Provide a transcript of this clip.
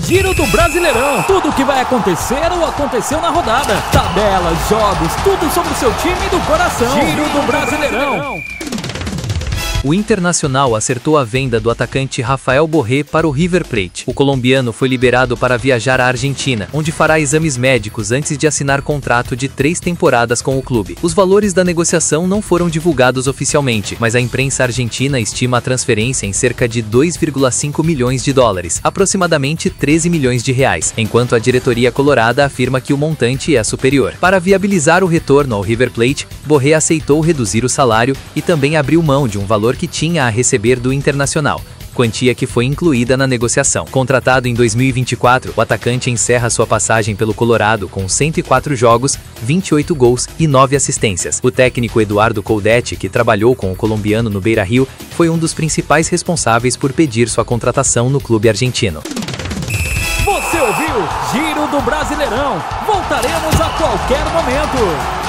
Giro do Brasileirão. Tudo o que vai acontecer ou aconteceu na rodada. Tabelas, jogos, tudo sobre o seu time do coração. Giro do Brasileirão. O Internacional acertou a venda do atacante Rafael Borré para o River Plate. O colombiano foi liberado para viajar à Argentina, onde fará exames médicos antes de assinar contrato de 3 temporadas com o clube. Os valores da negociação não foram divulgados oficialmente, mas a imprensa argentina estima a transferência em cerca de 2,5 milhões de dólares, aproximadamente 13 milhões de reais, enquanto a diretoria colorada afirma que o montante é superior. Para viabilizar o retorno ao River Plate, Borré aceitou reduzir o salário e também abriu mão de um valor que tinha a receber do Internacional, quantia que foi incluída na negociação. Contratado em 2024, o atacante encerra sua passagem pelo Colorado com 104 jogos, 28 gols e 9 assistências. O técnico Eduardo Coudet, que trabalhou com o colombiano no Beira-Rio, foi um dos principais responsáveis por pedir sua contratação no clube argentino. Você ouviu Giro do Brasileirão. Voltaremos a qualquer momento.